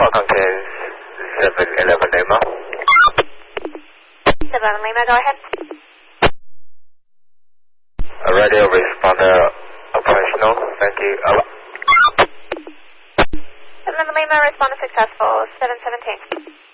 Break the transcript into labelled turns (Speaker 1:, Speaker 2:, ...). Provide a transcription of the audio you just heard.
Speaker 1: contains 711 Lima.
Speaker 2: 711 Lima, go ahead.
Speaker 1: Radio responder operational. Thank you.
Speaker 2: 711 Lima, responder successful. 717.